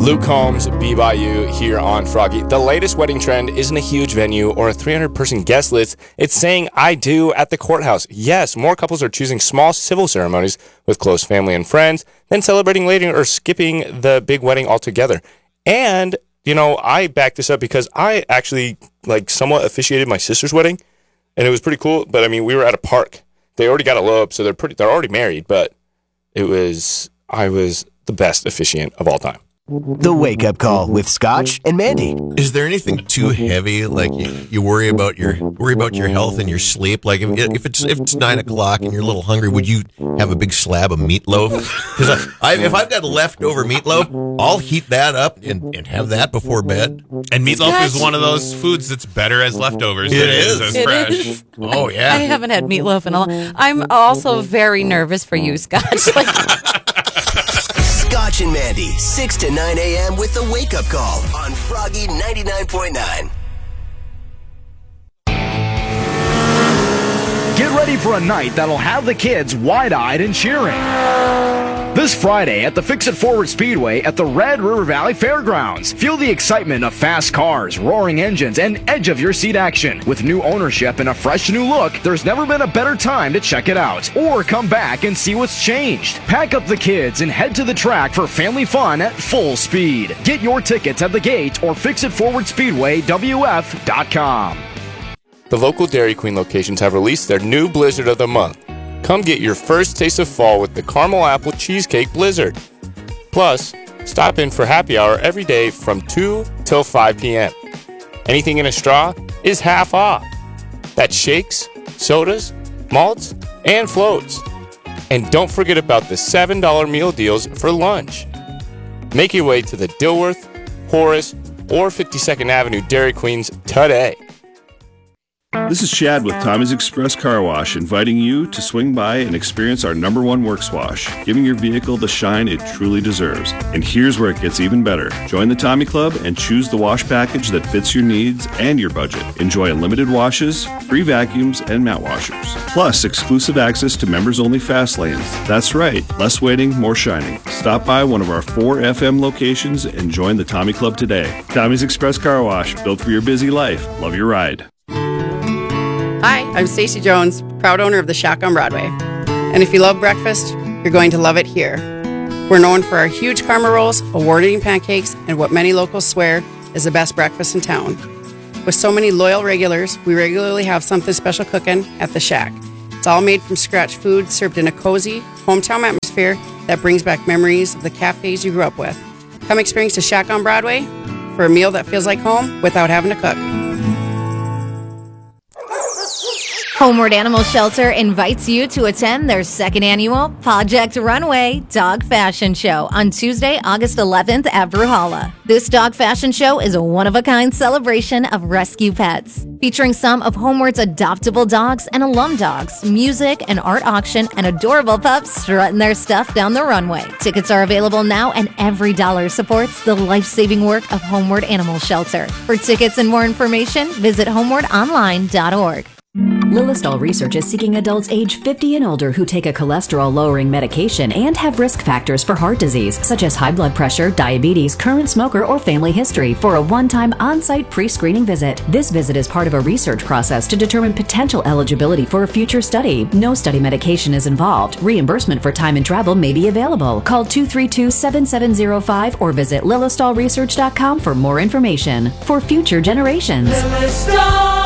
Luke Combs, Be By You, here on Froggy. The latest wedding trend isn't a huge venue or a 300-person guest list. It's saying I do at the courthouse. Yes, more couples are choosing small civil ceremonies with close family and friends than celebrating later or skipping the big wedding altogether. And, you know, I back this up because I actually, somewhat officiated my sister's wedding, and it was pretty cool. But, I mean, we were at a park. They already got eloped, so they're already married, but I was the best officiant of all time. The Wake Up Call with Scotch and Mandy. Is there anything too heavy, like you worry about your health and your sleep? Like if it's 9 o'clock and you're a little hungry, would you have a big slab of meatloaf? Because if I've got leftover meatloaf, I'll heat that up and have that before bed. And meatloaf is one of those foods that's better as leftovers. It is as it fresh. Is. Oh yeah. I haven't had meatloaf in a long. I'm also very nervous for you, Scott. Scotch and Mandy, 6 to 9 a.m. with the Wake Up Call on Froggy 99.9. Get ready for a night that'll have the kids wide-eyed and cheering. This Friday at the Fix It Forward Speedway at the Red River Valley Fairgrounds. Feel the excitement of fast cars, roaring engines, and edge-of-your-seat action. With new ownership and a fresh new look, there's never been a better time to check it out. Or come back and see what's changed. Pack up the kids and head to the track for family fun at full speed. Get your tickets at the gate or fixitforwardspeedwaywf.com. The local Dairy Queen locations have released their new Blizzard of the Month. Come get your first taste of fall with the Caramel Apple Cheesecake Blizzard. Plus, stop in for happy hour every day from 2 till 5 p.m. Anything in a straw is half off. That's shakes, sodas, malts, and floats. And don't forget about the $7 meal deals for lunch. Make your way to the Dilworth, Horace, or 52nd Avenue Dairy Queens today. This is Chad with Tommy's Express Car Wash, inviting you to swing by and experience our #1 works wash, giving your vehicle the shine it truly deserves. And here's where it gets even better. Join the Tommy Club and choose the wash package that fits your needs and your budget. Enjoy unlimited washes, free vacuums, and mat washers. Plus, exclusive access to members-only fast lanes. That's right, less waiting, more shining. Stop by one of our 4 FM locations and join the Tommy Club today. Tommy's Express Car Wash, built for your busy life. Love your ride. Hi, I'm Stacey Jones, proud owner of the Shack on Broadway. And if you love breakfast, you're going to love it here. We're known for our huge karma rolls, award-winning pancakes, and what many locals swear is the best breakfast in town. With so many loyal regulars, we regularly have something special cooking at the Shack. It's all made from scratch food served in a cozy, hometown atmosphere that brings back memories of the cafes you grew up with. Come experience the Shack on Broadway for a meal that feels like home without having to cook. Homeward Animal Shelter invites you to attend their second annual Project Runway Dog Fashion Show on Tuesday, August 11th at Bruhala. This dog fashion show is a one-of-a-kind celebration of rescue pets, featuring some of Homeward's adoptable dogs and alum dogs, music, an art auction, and adorable pups strutting their stuff down the runway. Tickets are available now, and every dollar supports the life-saving work of Homeward Animal Shelter. For tickets and more information, visit homewardonline.org. Lilistol Research is seeking adults age 50 and older who take a cholesterol-lowering medication and have risk factors for heart disease, such as high blood pressure, diabetes, current smoker, or family history, for a one-time on-site pre-screening visit. This visit is part of a research process to determine potential eligibility for a future study. No study medication is involved. Reimbursement for time and travel may be available. Call 232-7705 or visit lilistolresearch.com for more information. For future generations. Lilistol!